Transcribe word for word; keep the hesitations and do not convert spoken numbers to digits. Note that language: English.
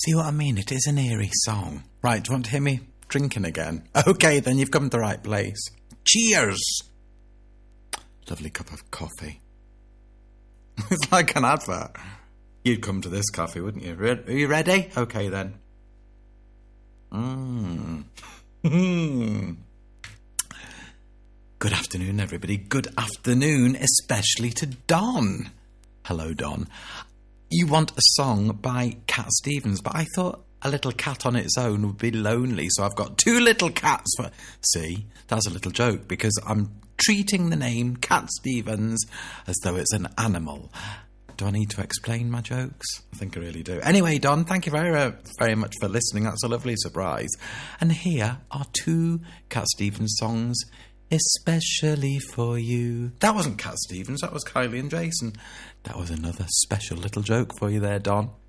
See what I mean? It is an eerie song. Right, do you want to hear me drinking again? Okay, then you've come to the right place. Cheers! Lovely cup of coffee. It's like an advert. You'd come to this coffee, wouldn't you? Re- Are you ready? Okay, then. Mmm. Good afternoon, everybody. Good afternoon, especially to Don. Hello, Don. You want a song by Cat Stevens, but I thought a little cat on its own would be lonely, so I've got two little cats for... See, that's a little joke, because I'm treating the name Cat Stevens as though it's an animal. Do I need to explain my jokes? I think I really do. Anyway, Don, thank you very, uh, very much for listening. That's a lovely surprise. And here are two Cat Stevens songs, especially for you. That wasn't Cat Stevens, that was Kylie and Jason. That was another special little joke for you there, Don.